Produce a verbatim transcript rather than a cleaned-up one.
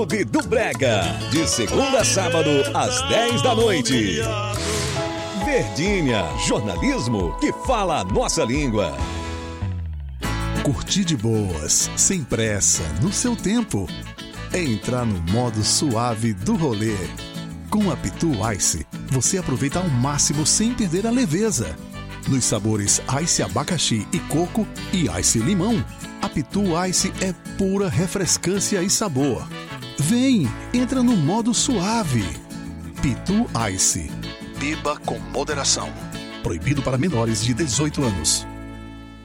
do Brega, de segunda a sábado, às dez da noite. Verdinha, jornalismo que fala a nossa língua. Curtir de boas, sem pressa, no seu tempo. Entrar no modo suave do rolê. Com a Pitu Ice, você aproveita ao máximo sem perder a leveza. Nos sabores Ice Abacaxi e Coco e Ice Limão, a Pitu Ice é pura refrescância e sabor. Vem, entra no modo suave. Pitu Ice. Beba com moderação. Proibido para menores de dezoito anos.